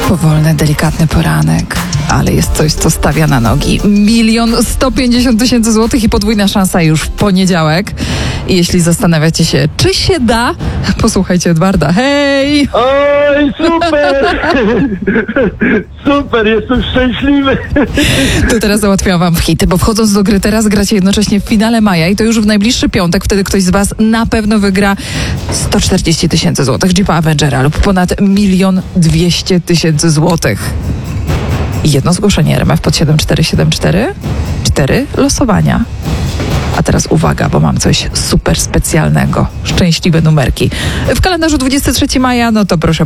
Powolny, delikatny poranek, ale jest coś, co stawia na nogi. 1 150 000 złotych i podwójna szansa już w poniedziałek. I jeśli zastanawiacie się, czy się da, posłuchajcie Edwarda. Hej! Oj, super! Super, jestem szczęśliwy. To teraz załatwiłam wam hity, bo wchodząc do gry teraz gracie jednocześnie w finale maja i to już w najbliższy piątek. Wtedy ktoś z was na pewno wygra 140 000 złotych Jeepa Avengera lub ponad 1 200 000 złotych. I jedno zgłoszenie RMF pod 7474, 4 losowania. A teraz uwaga, bo mam coś super specjalnego. Szczęśliwe numerki. W kalendarzu 23 maja, no to proszę